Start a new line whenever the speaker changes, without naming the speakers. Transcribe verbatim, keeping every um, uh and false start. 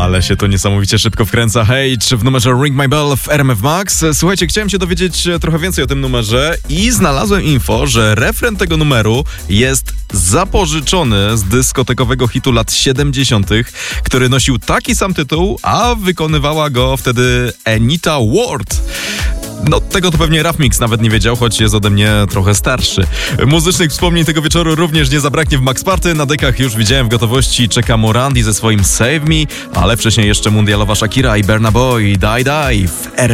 Ale się to niesamowicie szybko wkręca. Hej, czy w numerze Ring My Bell w R M F Max? Słuchajcie, chciałem się dowiedzieć trochę więcej o tym numerze i znalazłem info, że refren tego numeru jest zapożyczony z dyskotekowego hitu lat siedemdziesiątych, który nosił taki sam tytuł, a wykonywała go wtedy Anita Ward. No, tego to pewnie Raf Mix nawet nie wiedział, choć jest ode mnie trochę starszy. Muzycznych wspomnień tego wieczoru również nie zabraknie w Max Party. Na dekach już widziałem w gotowości czeka Morandi ze swoim Save Me, ale wcześniej jeszcze mundialowa Shakira i Burna Boy Die Die w R M F.